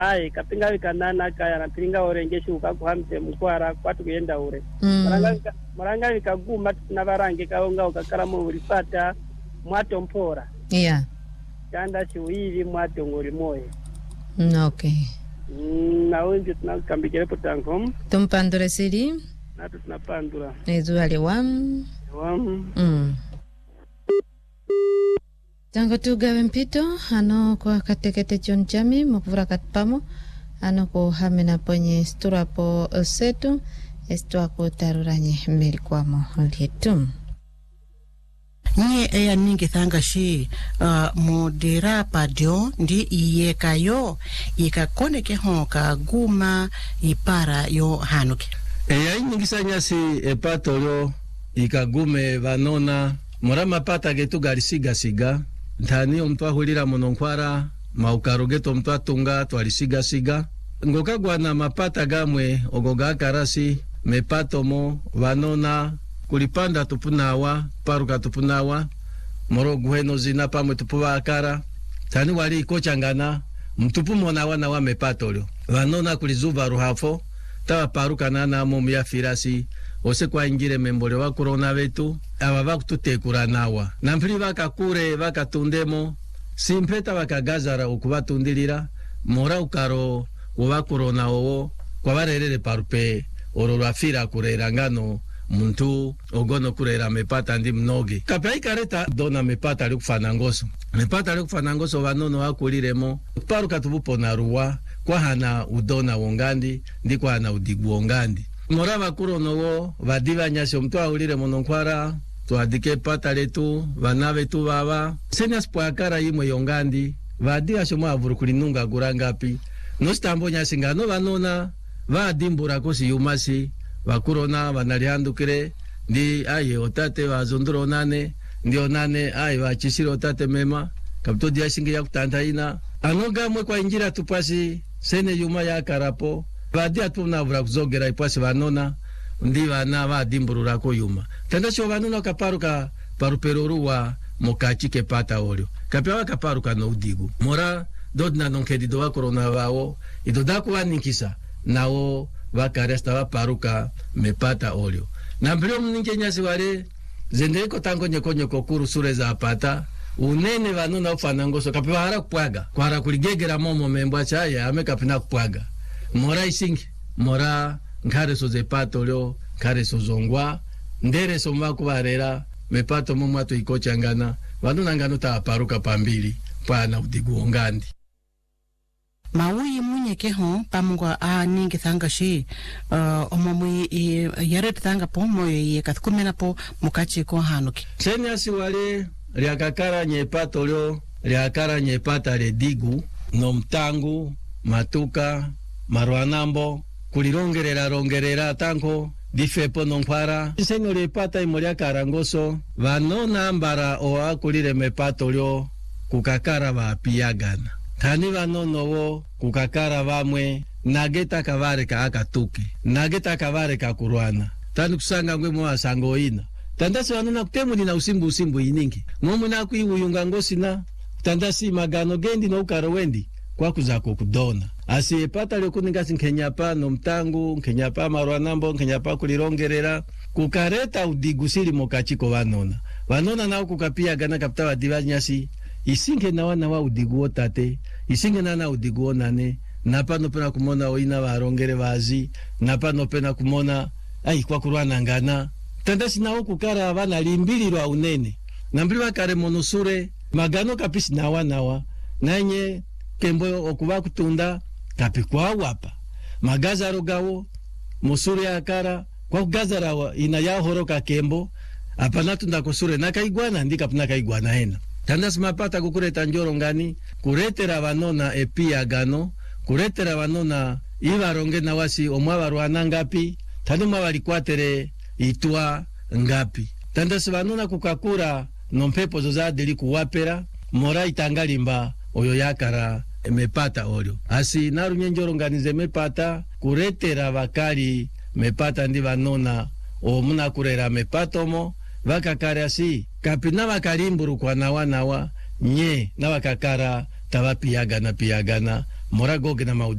ai kapinga vikanana kaya na piringa orengeshi ukakuhamse mkwara kwatu kuyenda ure maranga vikaguma tunavarange kaonga ukakaramu ulipata mwato mpora chanda chiwili mwato ngoli moye. Okay. Na wenje tunakambikele potankom tumpandure siri natu tunapandura ezuale wam Tango tugawe mpito ano kwa katekete John Jami mukuvura katpamo ano ko hamena ponye stura po setu estua ko taruranye melikwamo lietum nye eya ninge thanga shi modera padio ndi iye kayo ikakoneke honka guma ipara yo hanuke eya ningisanya si epatolo ikagume vanona morama pata getu garisiga siga ntani omtwa hulira mononkwara maukarogeto mtwa tunga twalisiga siga ngokagwa na mapata gamwe ogoga karasi mepatomo vanona kulipanda tupunawa paruka tupunawa moro guheno zina pamwe tupuwa akara tani wali ikochangana mtupu monawa na wa mepatolyo vanona kulizuva ruhafo tawa paruka nana momu ya firasi ose kwa ingire membole wa corona vetu aba bakututekura nawa nampiri bakakure bakatundemo simpeta bakagazara ukubatundilira mora ukaro wa corona owo kwa barerere parupe ororafira kurera ngano muntu ogono kurera mepata ndi mnogi kapai kareta dona mepata likufana ngoso vanono akuliremo paruka tubupona ruwa kwa hana udona wongandi ndi kwa hana udigu wongandi morava kurono wo vadiva nyasi omtwa ulire mononkwara tuadike pata letu vanave tu baba senya spoakara yimwe yongandi vadia shomo avuru kulinunga gurangapi nostambo nyasi ngano vanona vadimbura kosi yumasi vakurona vanalihandukire ndi aye otate vazonduro nane ndi onane aye vachisiri otate mema kapito dia singe ya kutantaina anoga mwe kwa injira tupasi sene yuma ya karapo vadia tunavura kuzogera ipasi vanona ndi vana vadimburura ko yuma tandasho vanona kaparuka paruperoruwa mokachike pata olyo kapewa kaparuka no udigu mora dodna nonkedido wa corona vao idodaku waninkisa nao vakaresta vaparuka mepata olyo na mbilo mninge nyasi wale zendeko tango nyeko kuru sure za apata unene vanona ufana ngoso kapewa hara kupwaga kwa hara kuligegera momo membwa chaya ame kapina kupwaga mora isingi mora nkare soze pato lyo nkare sozongwa ndere somba kubarera mepato momwato ikochangana vanona ngano taparuka pambili pana udigu ngandi maui munyeke ho pamungwa ninge thanga shi omomui yare thanga pomo ye katkumena po mukachi ko hanuki senyasi wale liakakara nyepato lyo liakara nyepata le digu no mtangu matuka marwanambo kulirongerera tanko difepo nonkwara senyo lepata imolia karangoso vanona mbara oa kulire mepato lyo kukakara vapiyagana tani vanono wo kukakara vamwe nageta kavare ka akatuke nageta kavare ka kurwana tani kusanga ngwe mwa sango ina tandasi vanona kutemu nina usimbu iningi momu na kuiuyunga ngosina tandasi magano gendi no ukaro wendi kwa kuzako kudona asi epata lyo ngasi nkenyapa no mtangu nkenyapa marwanambo nkenyapa kulirongerera kukareta udigusiri mokachiko vanona nao kukapia gana kapta vadivanyasi isinge na wana wa udiguo tate isinge na udiguo nane napano pena kumona oina varongere vazi napano pena kumona ai kwa kurwana ngana tandasi nao kukara vana limbilirwa unene nambili wakare monusure magano kapisi nawa nanye kembo okuba kutunda kapikwa wapa magazaro gawo musure akara kwa kugazara ina ya horoka kembo apana tunda kusure nakaigwana ndika puna kaigwana hena tandasi mapata kukureta njoro ngani kuretera vanona epia gano kuretera vanona ivaronge na wasi omwa varwana ngapi tanuma valikwatere itwa ngapi tandasi vanona kukakura nompepo zozadili kuwapera mora itangalimba oyo yakara mepata olyo asi narunye njoro nganize mepata kuretera vakali mepata ndi vanona omuna kurera mepatomo vakakare asi kapina vakalimburu kwa nawa nye na vakakara tava piyagana mora goge na